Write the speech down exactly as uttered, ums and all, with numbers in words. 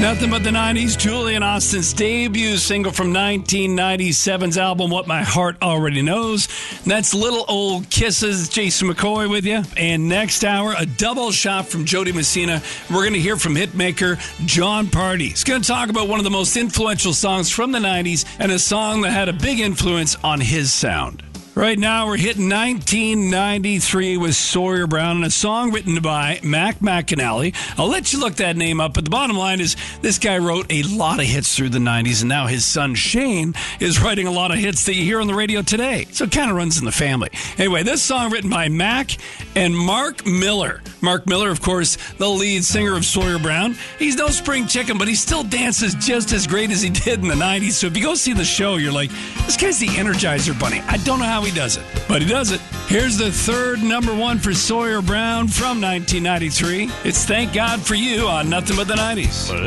Nothing But the nineties, Julian Austin's debut single from nineteen ninety-seven's album, What My Heart Already Knows. And that's Little Old Kisses. Jason McCoy with you. And next hour, a double shot from Jody Messina. We're going to hear from hitmaker Jon Pardi. He's going to talk about one of the most influential songs from the nineties and a song that had a big influence on his sound. Right now, we're hitting nineteen ninety-three with Sawyer Brown and a song written by Mac McAnally. I'll let you look that name up, but the bottom line is this guy wrote a lot of hits through the nineties, and now his son Shane is writing a lot of hits that you hear on the radio today. So it kind of runs in the family. Anyway, this song written by Mac and Mark Miller. Mark Miller, of course, the lead singer of Sawyer Brown. He's no spring chicken, but he still dances just as great as he did in the nineties. So if you go see the show, you're like, this guy's the Energizer Bunny. I don't know how he does it, but he does it. Here's the third number one for Sawyer Brown from nineteen ninety-three. It's Thank God for You on Nothing But the nineties.